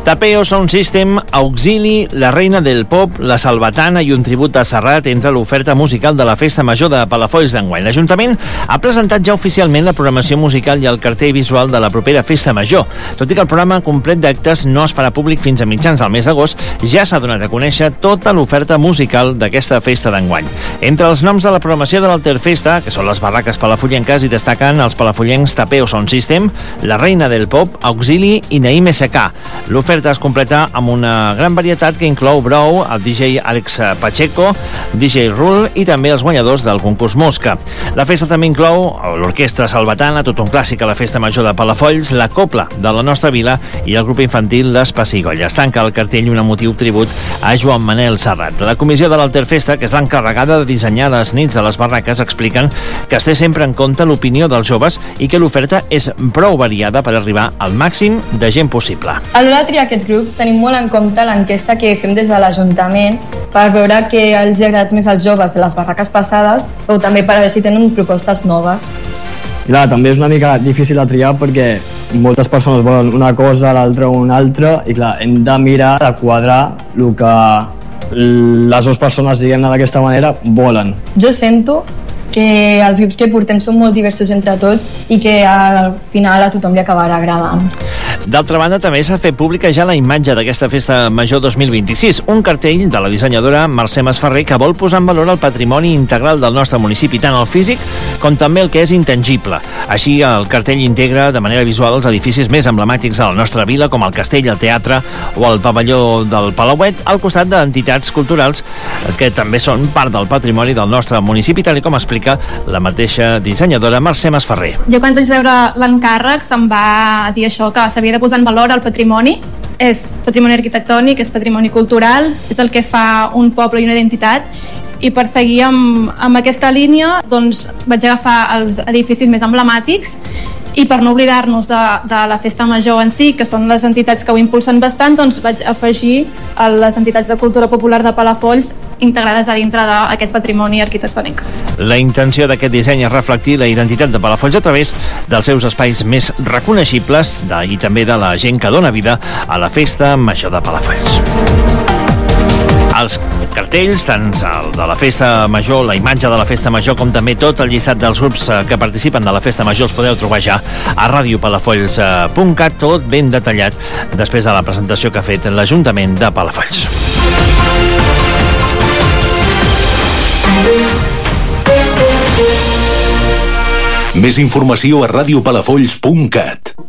Tapeo Sound System, Auxili, La Reina del Pop, La Salvatana i un tribut a Serrat entre l'oferta musical de la Festa Major de Palafolls d'enguany. L'Ajuntament ha presentat ja oficialment la programació musical i el cartell visual de la propera Festa Major. Tot i que el programa complet d'actes no es farà públic fins a mitjans del mes d'agost, ja s'ha donat a conèixer tota l'oferta musical d'aquesta festa d'enguany. Entre els noms de la programació de l'Alterfesta, que són les barraques palafollenques, hi destaquen els palafollencs Tapeo Sound System, La Reina del Pop, Auxili i Naim SK. L'oferta es completa amb una gran varietat que inclou Brou, el DJ Alex Pacheco, DJ Rule i també els guanyadors del concurs Mosca. La festa també inclou l'Orquestra Salvatana, tot un clàssic a la Festa Major de Palafolls, la Copla de la nostra vila i el grup infantil Les Pessigolles. Tanca el cartell un emotiu tribut a Joan Manel Serrat. La comissió de l'Alterfesta, que és l'encarregada de dissenyar les nits de les barraques, expliquen que es té sempre en compte l'opinió dels joves i que l'oferta és prou variada per arribar al màxim de gent possible. A l'hora de triar aquests grups tenim molt en compte l'enquesta que fem des de l'Ajuntament per veure què els ha agradat més als joves de les barraques passades o també per veure si tenen propostes noves. Clar, també és una mica difícil de triar perquè moltes persones volen una cosa, l'altra una altra i clar, hem de mirar de quadrar el que les dues persones, diguem-ne d'aquesta manera, volen. Jo sento que els grups que portem són molt diversos entre tots i que al final a tothom li acabarà agradant. D'altra banda, també s'ha fet pública ja la imatge d'aquesta Festa Major 2026, un cartell de la dissenyadora Mercè Masferrer que vol posar en valor el patrimoni integral del nostre municipi, tant el físic com també el que és intangible. Així, el cartell integra de manera visual els edificis més emblemàtics de la nostra vila, com el castell, el teatre o el pavelló del Palauet, al costat d'entitats culturals que també són part del patrimoni del nostre municipi, tal com explica la mateixa dissenyadora Mercè Masferrer. Jo quan vaig veure l'encàrrec se'm va dir això, que s'havia de posar en valor el patrimoni. És patrimoni arquitectònic, és patrimoni cultural, és el que fa un poble i una identitat, i per seguir amb aquesta línia doncs vaig agafar els edificis més emblemàtics i per no oblidar-nos de la Festa Major en si, que són les entitats que ho impulsen bastant, doncs vaig afegir les entitats de cultura popular de Palafolls integrades a dintre d'aquest patrimoni arquitectònic. La intenció d'aquest disseny és reflectir la identitat de Palafolls a través dels seus espais més reconeixibles i també de la gent que dona vida a la Festa Major de Palafolls. Els cartells, tant el de la Festa Major, la imatge de la Festa Major, com també tot el llistat dels grups que participen de la Festa Major els podeu trobar ja a radiopalafolls.cat, tot ben detallat després de la presentació que ha fet l'Ajuntament de Palafolls. Més informació a radiopalafolls.cat.